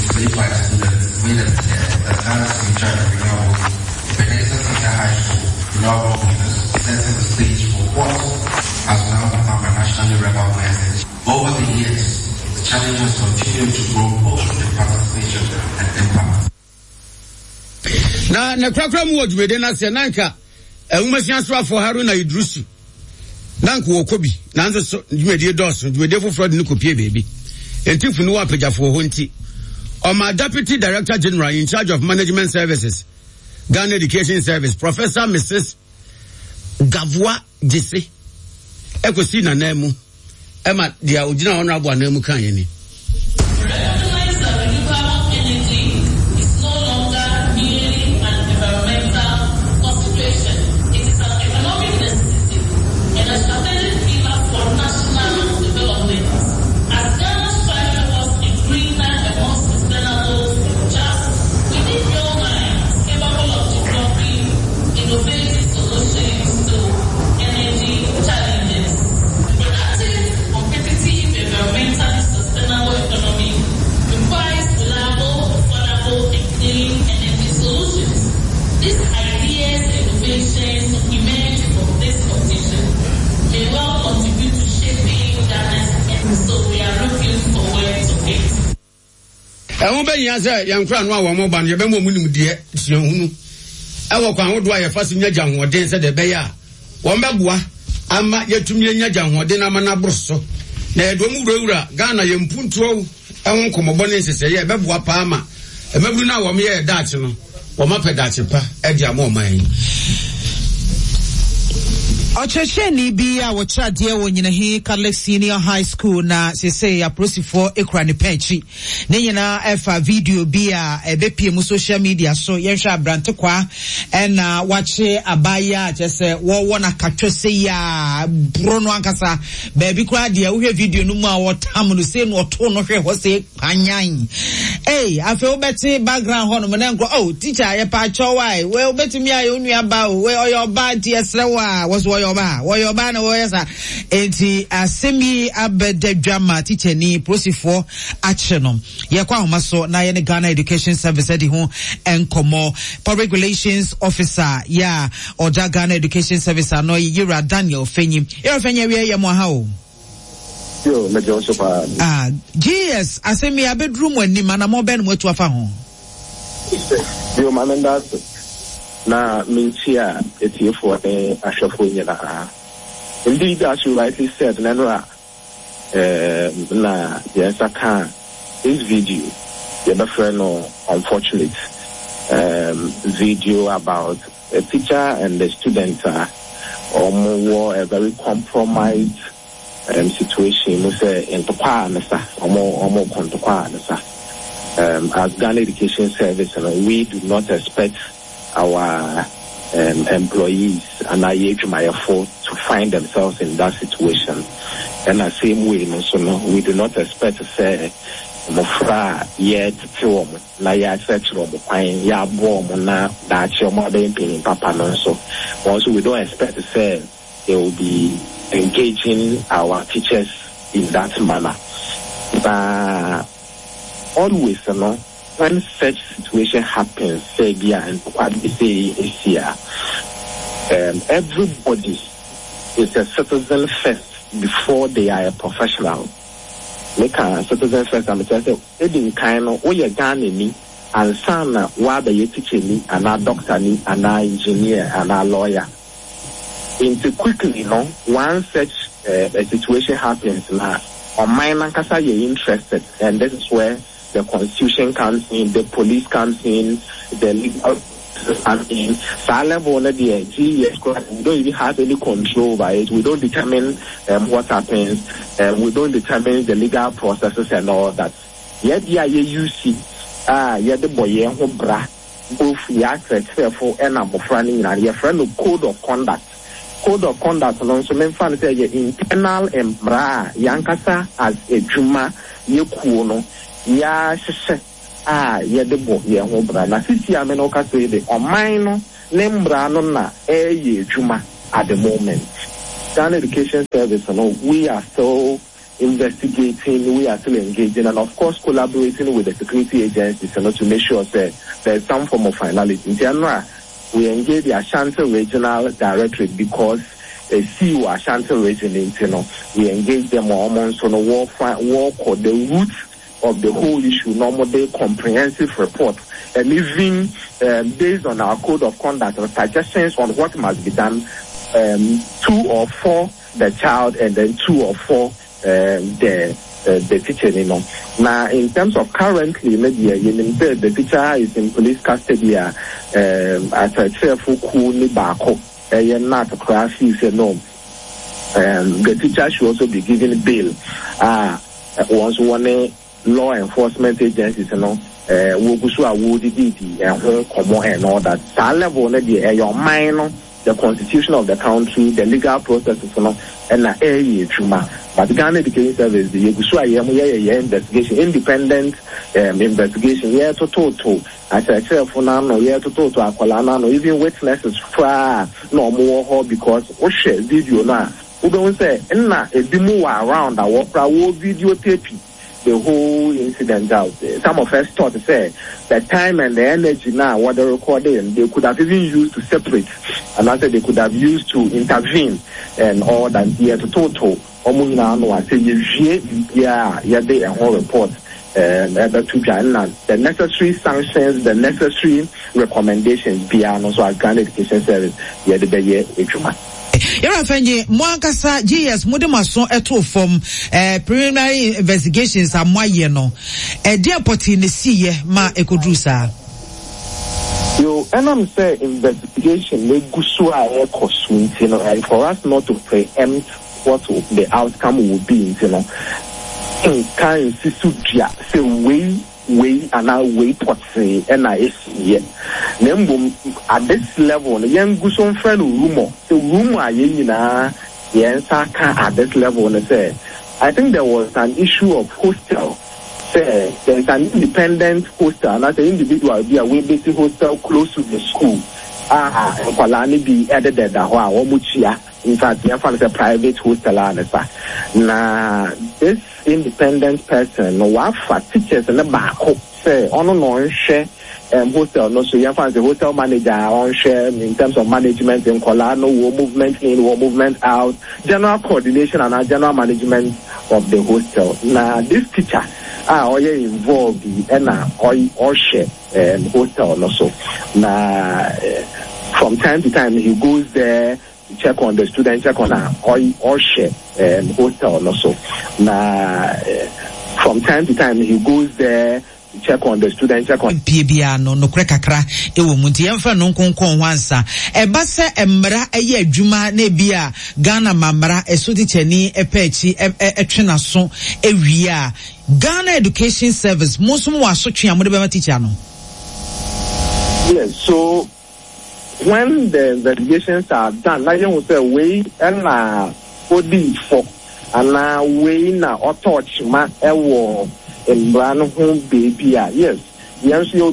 statewide students made a Ghana's in charge of renewable Ebenezer Center High School renewable winners, setting the stage for what has now become a nationally recognized. Over the years, the challenges continue to grow both in participation and impact. Na kwakwa mu odwede na se nanka ehumasian so afọ Haruna Idrusu nanka wokobi nanzo so dwede doso dwede foforo de kopie bebi entifu no apagafo ho nti Oma Deputy Director General in charge of Management Services Ghana Education Service Professor Mrs. Gavua Jesse ekosi na namu ema dia ogina honorable namu kan yeni. Yankra no awo mo ban ye be mo munim de tiehunu ewo kwa hodo a ye fa so nya janhoden se de be ya won beboa ama yetumi nya janhoden ama na broso na edom wurawura Ghana ye mpuntuo ehun komobɔ ne nsese ye beboa pa ama emaburu na wo me ye dachi no wo mapedachi pa e dia mo man Ochesheni bi a wochade wo nyinahi Catholic Senior High School na sese ya prosifo ekura ne pechi ne nyina efa video bi a ebepie mu social media so yenhwa abrante kwa na wache abaya chese wo na katwese ya brono ankasa baby kwa de wo hwe video no mu a wotam no se no to no hwe ho se panyan afi obeti background ho no me nko oh teacher ye pa chowai we obeti mi ayo nua ba we oyo ba ti esrewa was Woyoba na woyesa enti asemi abede drama teacher ni prosifo achenom ye kwa homaso na ye ne Ghana Education Service edi ho enkomo public relations officer ya oda Ghana Education Service ano Yira Daniel Fenyi we ye mo ha o yo me jo so pa GS asemi abedrum wani mana mo ben mo tu afa ho yo manenda na mintia etiefo ahwefo nyina indeed as you rightly said na yes I can this video the friend unfortunate video about a teacher and the student were a very compromised situation we say in topa nasa as Ghana Education Service we do not expect our employees and to find themselves in that situation. And the same way, we do not expect to say, Mofra yet to na ya etc. Ya bomb na that your mother in Papa Nonso. Also, we don't expect to say they will be engaging our teachers in that manner. But always, when such situation happens, say and what we say is here, everybody is a citizen first before they are a professional. Make a citizen first, and say, "Edin kind of, we are Ghana and son, what the teacher me, and our doctor me, and our engineer, and our lawyer." Into quickly, one such a situation happens now, or mine kasa you're interested, and this is where the constitution comes in, the police comes in, the legal comes in. So level the GS, we don't even have any control over it. We don't determine what happens. We don't determine the legal processes and all that. Yet, you see, the boy who bra both careful and I'm running and your friend of code of conduct. Code of conduct and also mean fun say internal and bra yankasa as a juma kuno. Ya sheshe ye de bo ye ho bra na sisi ameno ka say de o man no nembra no na ye juma at the moment. Ghana Education Service we are so investigating, we are still engaging, and of course collaborating with the security agencies to make sure that there's some form of finality. In general, we engage the Ashanti Regional Directorate because CEO Ashanti Region, we engage them almost on a work or the root of the whole issue, normally comprehensive report, and even based on our code of conduct and suggestions on what must be done, 2 or 4 the child and then 2 or 4 the teacher, Now, in terms of currently, the teacher is in police custody as a careful cool nibako, not a crash, the teacher should also be given bail. Once one law enforcement agencies, Wogusua Wodi and home common and all that. That level, your mind, the constitution of the country, the legal processes, and the area. But Ghana Education Service, the Wogusua investigation, independent investigation, to total. As I say, for now, to total, Aqualana, even witnesses, no more, because share video now. We don't say, a demo around our videotaping the whole incident out there. Some of us thought to say the time and the energy now, what they're recording, they could have even used to separate, and after they could have used to intervene and all that here to total. I say, they a whole report. The necessary sanctions, the necessary recommendations, beyond so as Ghana Education Service, Yara Fenye, Mwankasa GS Mudemason eto from preliminary investigations are my no. Dear Poti in the sea ma ekodrusa. You and I'm saying investigation we gusua air costume, and for us not to preempt what the outcome will be, in kind sisudia say way and now wait what say and I see at this level the young guson friend rumor the rumor at this level and say I think there was an issue of hostel. Say there's an independent hostel and as an individual be a way basic hostel close to the school. Kwalani be added that in fact, they have a private hostel. Now, this independent person, no for teachers and the back say on share hostel. No, so you have the hotel manager on share in terms of management in Kolano, war movement in, war movement out, general coordination and general management of the hostel. Now, this teacher are involved in or share hostel also. Now, from time to time, he goes there. Check on the student, check on or share hostel also. Now, from time to time, he goes there. Check on the student, check on Pibiano, no crackra, Ewumunti, Enfa non concon wansa. Ebase emra eye juma nebia, Ghana mamra, esudi cheni, epechi, etrenason, ewia. Ghana Education Service, most more such a modern teacher. Yes, so when the investigations are done, like you will say, we and body for and now we na or touch ma ewo in brand home baby. Yes,